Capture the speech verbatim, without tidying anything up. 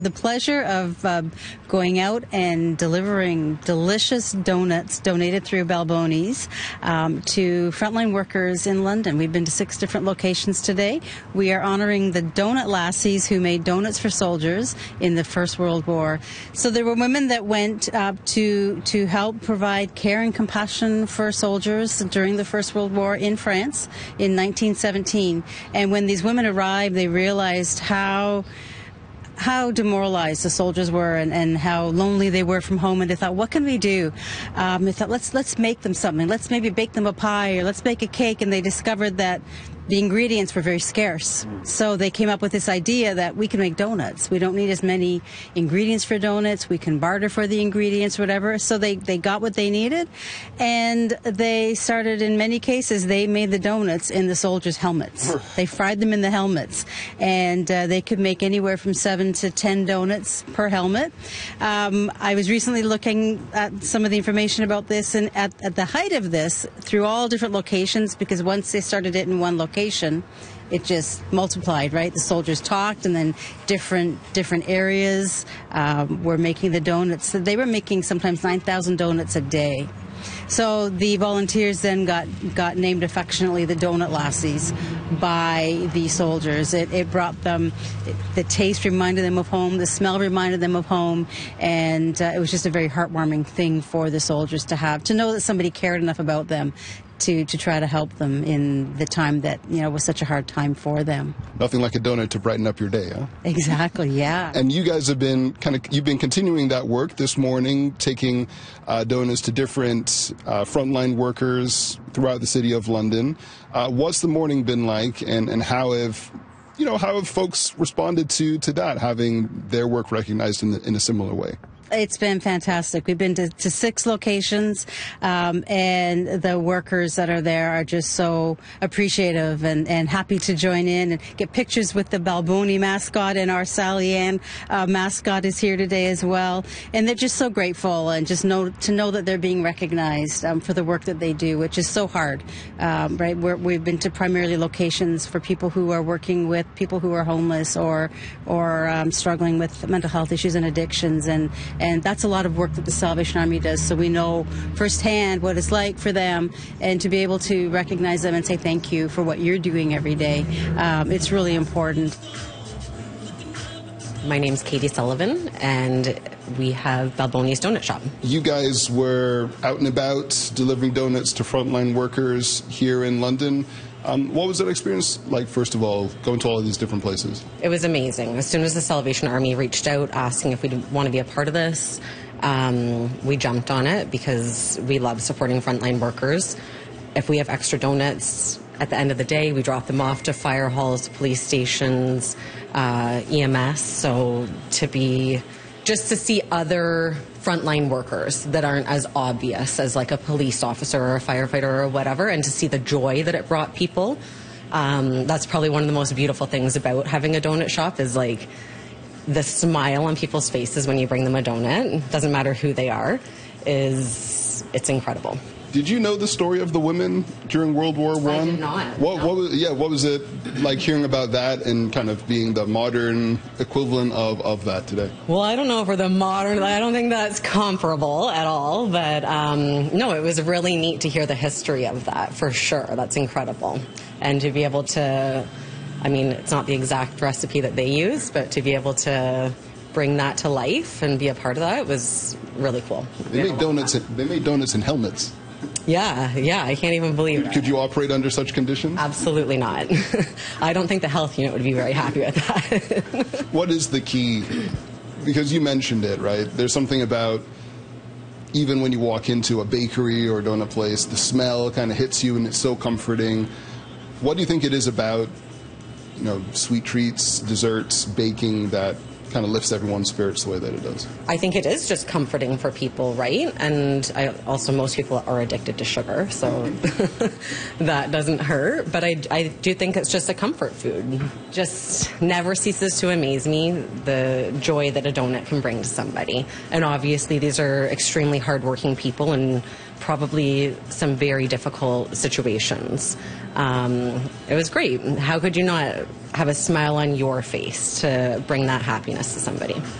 The pleasure of uh, going out and delivering delicious donuts donated through Balboni's um, to frontline workers in London. We've been to six different locations today. We are honoring the donut lassies who made donuts for soldiers in the First World War. So there were women that went uh, to to help provide care and compassion for soldiers during the First World War in France in nineteen seventeen. And when these women arrived, they realized how how demoralized the soldiers were and, and how lonely they were from home, and they thought, what can we do? Um, they thought, let's let's make them something. Let's maybe bake them a pie, or let's bake a cake. And they discovered that the ingredients were very scarce. So they came up with this idea that we can make donuts. We don't need as many ingredients for donuts. We can barter for the ingredients, whatever. So they, they got what they needed, and they started, in many cases, they made the donuts in the soldiers' helmets. They fried them in the helmets, and uh, they could make anywhere from seven to ten donuts per helmet. Um, I was recently looking at some of the information about this, and at, at the height of this, through all different locations, because once they started it in one location, it just multiplied, right? The soldiers talked, and then different different areas um, were making the donuts. So they were making sometimes nine thousand donuts a day. So the volunteers then got, got named affectionately the Donut Lassies by the soldiers. It, it brought them, it, the taste reminded them of home, the smell reminded them of home, and uh, it was just a very heartwarming thing for the soldiers to have, to know that somebody cared enough about them to, to try to help them in the time that, you know, was such a hard time for them. Nothing like a donut to brighten up your day, huh? Exactly, yeah. And you guys have been kind of, you've been continuing that work this morning, taking uh, donuts to different uh, frontline workers throughout the city of London. Uh, what's the morning been like, and, and how have, you know, how have folks responded to, to that, having their work recognized in, the, in a similar way? It's been fantastic. We've been to, to six locations, um, and the workers that are there are just so appreciative and, and happy to join in and get pictures with the Balboni mascot, and our Sally Ann uh, mascot is here today as well. And they're just so grateful, and just know to know that they're being recognized um, for the work that they do, which is so hard, um, right? We're, we've been to primarily locations for people who are working with people who are homeless or or um, struggling with mental health issues and addictions, and And that's a lot of work that the Salvation Army does, so we know firsthand what it's like for them, and to be able to recognize them and say thank you for what you're doing every day, um, it's really important. My name's Katie Sullivan, and we have Balboni's Donut Shop. You guys were out and about delivering donuts to frontline workers here in London. Um, what was that experience like, first of all, going to all of these different places? It was amazing. As soon as the Salvation Army reached out asking if we'd want to be a part of this, um, we jumped on it because we love supporting frontline workers. If we have extra donuts, at the end of the day, we drop them off to fire halls, police stations, uh, E M S. So to be, just to see other frontline workers that aren't as obvious as like a police officer or a firefighter or whatever, and to see the joy that it brought people. Um, that's probably one of the most beautiful things about having a donut shop, is like the smile on people's faces when you bring them a donut. Doesn't matter who they are, is it's incredible. Did you know the story of the women during World War One? I did not. What, no. what was, yeah, what was it like hearing about that and kind of being the modern equivalent of, of that today? Well, I don't know if we're the modern, I don't think that's comparable at all, but um, no, it was really neat to hear the history of that, for sure. That's incredible. And to be able to, I mean, it's not the exact recipe that they use, but to be able to bring that to life and be a part of that was really cool. They made donuts. In, they made donuts in helmets. Yeah, yeah, I can't even believe Could, it. could you operate under such conditions? Absolutely not. I don't think the health unit would be very happy with that. What is the key? Because you mentioned it, right? There's something about, even when you walk into a bakery or a donut place, the smell kind of hits you and it's so comforting. What do you think it is about, you know, sweet treats, desserts, baking that kind of lifts everyone's spirits the way that it does? I think it is just comforting for people, right? And I also, most people are addicted to sugar, so that doesn't hurt. But I, I do think it's just a comfort food. Just never ceases to amaze me, the joy that a donut can bring to somebody. And obviously these are extremely hardworking people and probably some very difficult situations. Um, it was great. How could you not have a smile on your face to bring that happiness to somebody?